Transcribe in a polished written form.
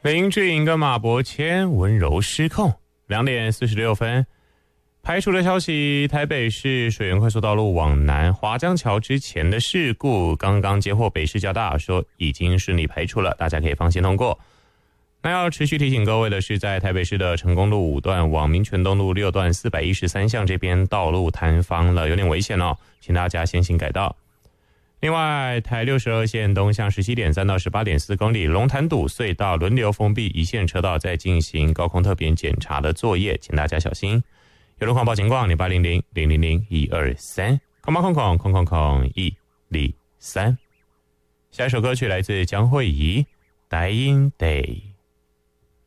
林志颖跟马伯骞温柔失控。2点46分，排除的消息，台北市水源快速道路往南华江桥之前的事故，刚刚接获北市交大说已经顺利排除了，大家可以放心通过。那要持续提醒各位的是，在台北市的成功路5段往民权东路6段413巷这边道路坍方了，有点危险哦，请大家先行改道。另外，台62线东向17.3到18.4公里龙潭堵隧道轮流封闭一线车道，在进行高空特别检查的作业，请大家小心。有路况报情况0800-000-123空空空空空空103。下一首歌曲来自江蕙怡，台音 Day。